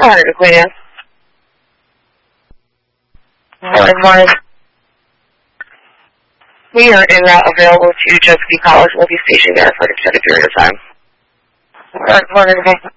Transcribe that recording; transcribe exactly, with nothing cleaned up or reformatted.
Alright, Queen. Alright, morning. We are en route available to Chesapeake College. We'll be stationed there for an extended period of time. Alright, morning.